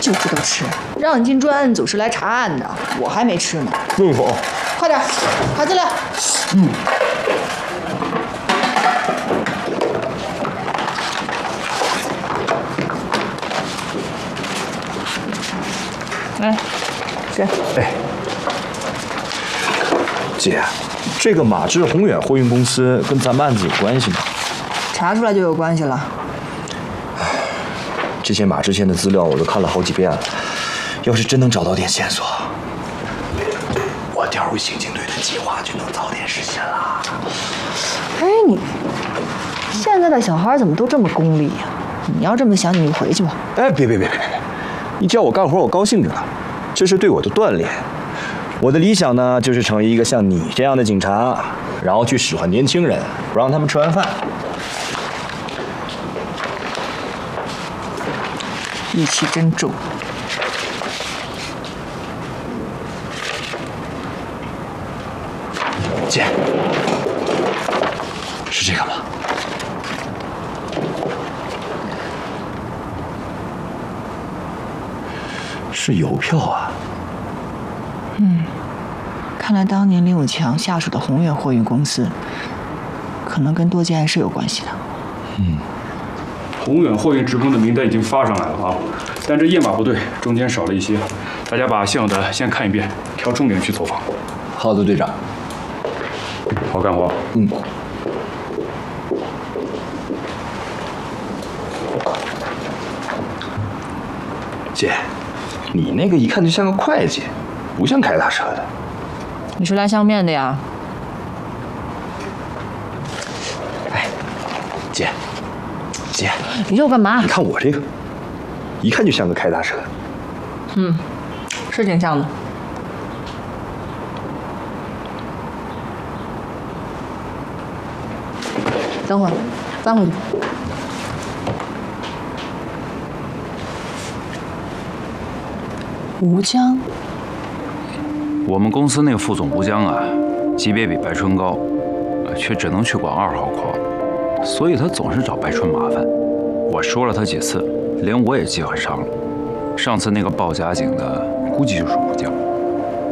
就知道吃，让你进专案组是来查案的，我还没吃呢。 陆总， 快点，查资料。来，这。 哎，姐，这个马志宏远货运公司跟咱们案子有关系吗？ 查出来就有关系了。 这些马志县的资料我都看了好几遍了，要是真能找到点线索，我调入刑警队的计划就能早点实现了。 哎，你现在的小孩怎么都这么功利呀？你要这么想，你就回去吧。 哎，别！你叫我干活，我高兴着呢，这是对我的锻炼。我的理想呢，就是成为一个像你这样的警察，然后去使唤年轻人，不让他们吃完饭。 义气真重。 姐，是这个吗？是邮票啊。 看来当年林永强下属的宏远货运公司，可能跟多件案是有关系的。 宏远货运职工的名单已经发上来了啊，但这页码不对，中间少了一些。大家把现有的先看一遍，挑重点去走访。 好的，队长。 好干活。 姐，你那个一看就像个会计，不像开大车的。 你是来相面的呀？ 哎，姐， 你又干嘛你？看我这个，一看就像个开大车的。 是挺像的。等会儿，翻回去。吴江， 我们公司那个副总吴江啊，级别比白春高，却只能去管2号矿，所以他总是找白春麻烦。我说了他几次，连我也记恨上了。上次那个报假警的，估计就是吴江。